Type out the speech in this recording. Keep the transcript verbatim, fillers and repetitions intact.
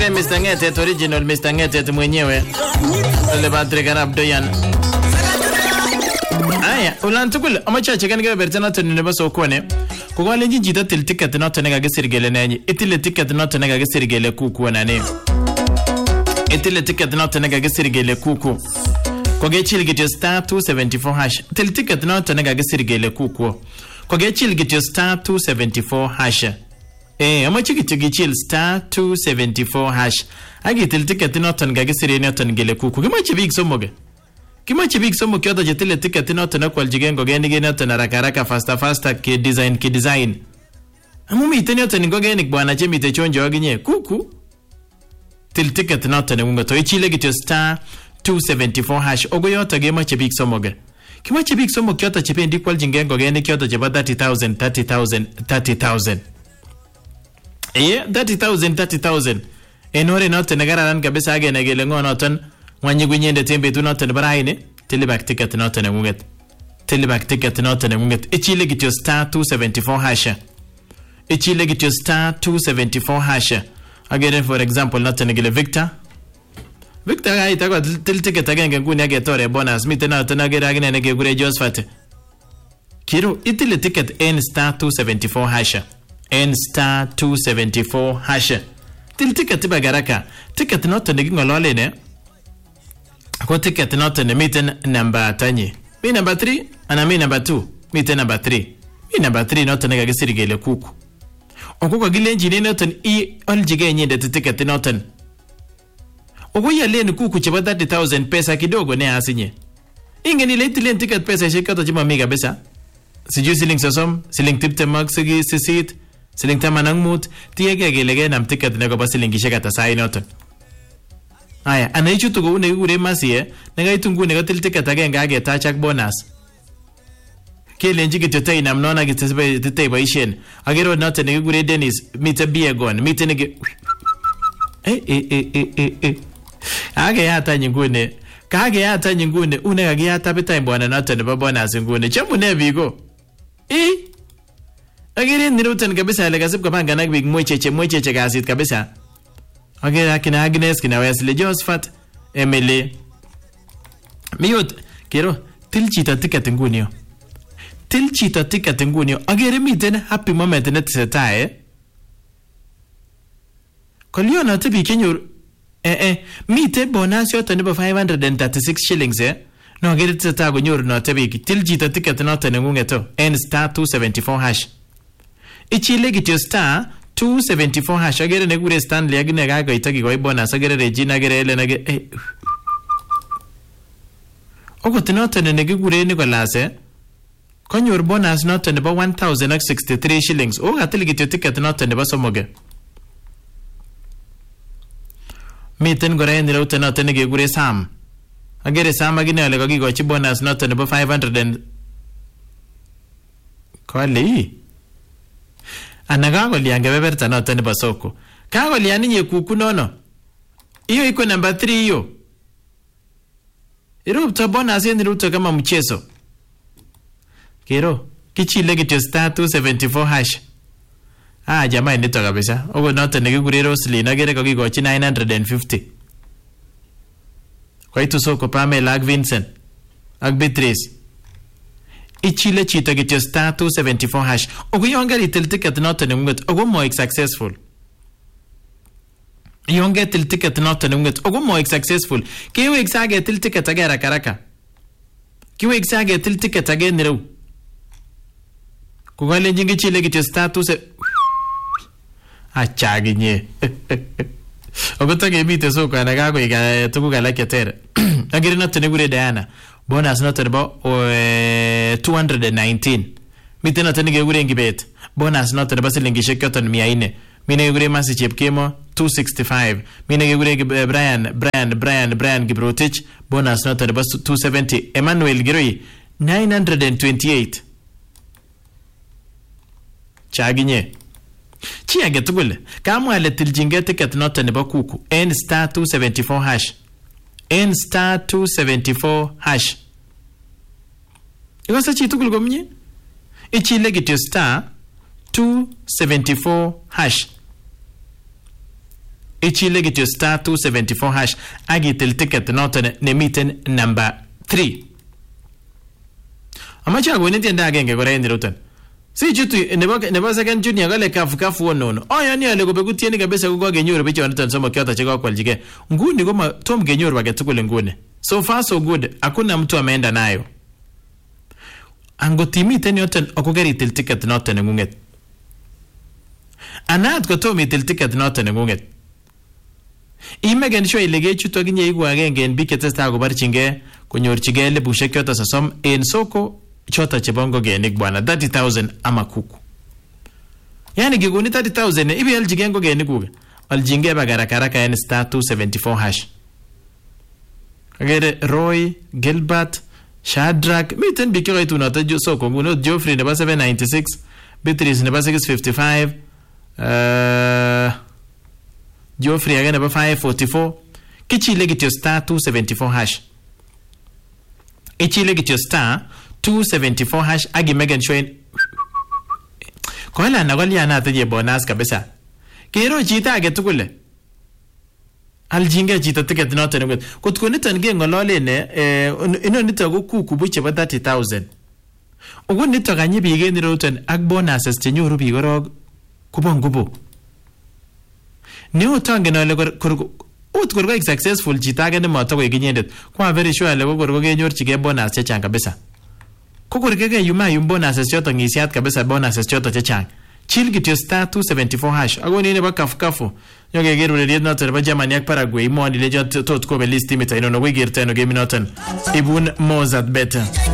Kigure Mister Ngetet original Mister Ngetet mwenyewe. Ole Patrick Arap Doyan. Aya, ulan tukul amacha chekani ke bertana to ne baso kone. Ko gole njita til ticket not ne ga sirgele nanyi. Itile ticket not ne ga sirgele kuku na ne. Itile ticket not ne ga sirgele kuku. Ko ge chilgit star two seventy-four hash. Til ticket not ne ga sirgele kuku. Ko ge chilgit star two seventy-four hash. Eh, amacha gichigil star two seventy-four hash. Agi til ticket not ne ga sirgele not gele kuku. Kimachi big somoge. Kimachi big somo kyoto jetile ticket not na kwa jigengo geni geni not na rakaraka faster faster ki design ki design. Amumi iteni not ngo geni bwana chemi te chonjo aginye kuku. Til ticket not na unga to ichile gityo star two seventy-four hash ogo yota gema che big somo ge. Kimachi big somo kyoto chependi kwa jigengo geni kyoto jeba thirty thousand thirty thousand thirty thousand. Eh thirty thousand thirty thousand. Enore not na gararan kabisa age na gele ngo noton Wanyi gwinyende tembe tu noten baraine Teleback ticket noten munget Teleback ticket noten munget Ichile git your star two seventy-four hash Ichile git your star two seventy-four hash Again for example noten gile Victor Victor ga ita tel ticket again nguni age tore bonus mite na tena gere agene nege gure Josephat Kiro itile ticket N star two seventy-four hash N star two seventy-four hash Til ticket bagaraka ticket noten ngolole ne Kwa ticket not ne miten number tanye. Mi number three, ana mi number two. Miten number three. Mi number three not ne ga sirigele kuku. Onko kwa gile njine noten i oljige nyende ticket noten. Onko ya len kuku cheba thirty thousand pesa kidogo ne asinye. Inge ni leti len ticket pesa shikato chima miga besa. Siju siling sosom, siling tipte mag sigi sisit, siling tamanang mut, tiege gelege nam ticket ne ko siling shikata sai noten. Aya, anaichu tugo une gure masie, nega itungu nega tilte tage ngage tachak bonus. Kele njiki tutay nam nona gitebe tutay baishen. Agero nata nega gure Dennis mite biegon, mite nege Eh eh eh eh eh eh. Age yata nyingune. Kage yata nyingune une kage yata bitay bwana nata ne bonus ngune. Chamu ne bigo. Eh. Agere nirutan kabisa ile kasib kapanga nagbi mwecheche mwecheche gasit kabisa. Agera kina Agnes kina Wesley Josephat Emily Miyot kero tilchita ticket ngunio Tilchita ticket ngunio agere miten happy moment net setae Kolio na tibi kenyor eh eh miten bonus yota niba five hundred thirty-six shillings eh no agere seta gonyor no tibi tilchita ticket not ngungeto N star two seventy-four hash Ichile gityo star two seventy-four hash agere ne gure Stanley agine ga ga itagi go bonus agere Regina agere ele nage eh Ogo tinote ne nege gure ni golase konyor bonus note ne ba one thousand sixty-three shillings o atili gityo ticket note ne ba somoge Miten gore ni rote note ne gure Sam agere Sam agine ele go go chi bonus note ne ba five hundred and Kwali Anagago liange beberta note ne basoko. Kago liani nye kuku nono. Iyo iko number three iyo. Iruto bonus yendi ruto kama mchezo. Kero, kichile gityo star two seventy-four hash. Ah, jamaa nito kabisa. Ogo note ne gure Rosli nagere ko gigo chi nine hundred fifty. Kwa itu soko Pamela ag Vincent. Ag Beatrice. Ichile chita get your star two seventy-four hash. Ogo yonga little ticket not an unget. Ogo mo successful. Yonga till ticket not an unget. Ogo mo successful. Kiwe exage till ticket agera karaka. Kiwe exage till ticket again nero. Kugale jingi chile get your star two se. Achagi nye. Ogo tage bite soko anagago iga tukuga like tere. Agiri not negure Diana. Bonus not about uh, two hundred nineteen. Mite not nige gure ngibet. Bonus not about silingi shekoton miaine. Mine gure masi chip kemo two sixty-five. Mine gure Brian Brian Brian Brian Gibrotich. Bonus not about two seventy. Emmanuel Giri nine hundred twenty-eight. Chaginye. Chia getugule. Kama ale tiljinge ticket not about kuku. N star two seventy-four hash. N star two seventy-four hash. Iwasa chi tukul gomnye? Ichi legit star two seventy-four hash. ichile kityo star two seventy-four hash agitil ticket noton nemiten number three. Amache akonin tiendo agenge kora en iruton. Si chutu nebo nebo second junior kale kafu kafu wonono. Ayani ale kobeku tieni kabisa ko kakenyoru bichoniton somok yoto che kakwaljige. Nguni koma tom kenyoru age tugul nguni. So far so good. Hakuna mtu ameenda nayo. Angot imiten yoton akokeritil ticket noton nengunget. Anat ko tom itil ticket noton nengunget. Imegen sure ile kechutu akinye iku agenge en biik chetestai kobarchingei konyorchigei elibushek choto sosom en soko choto chebo ngogenik bwana thirty thousand ama kuku. Yani kikoni thirty thousand ibi aljige ngogenik kuke. Aljinge bagara karaka en star two seventy-four hash. Agere Roy, Gilbert, Shadrack, miten biik yoito noto soko nguno Geoffrey nebo seven ninety-six, Beatrice nebo six fifty-five, uh, Geoffrey again nebo five forty-four. Kichile kityo star two seventy-four hash. Ichile kityo star two seventy-four hash agi megen sure. Kola na golia na taje bonus kabisa. Kero chita age tugule. Aljinge chita ticket noton ngot. Kotko niton ge ngolole ne eh ino nito go kuku bu chebo thirty thousand. Ogo nito ganye bige ni roten ak bonuses chenyoru bi gorog kubongubo. Ne otange na le kor ut korgo successful chita age ne mato ko iginyendet. Kwa very sure le korgo genyorchige bonus chechang kabisa. Kokorgege yuma yum bonuses choto ngisiat kabisa bonuses choto chechang. Chill kityo star two seventy-four hash. Ago ni ne ba kafu kafu. Yoge geru le riet noton ba Germany ak Paraguay mo ni le jot tot ko be list imita ino no we gerteno game noton. Ibun Mozart better.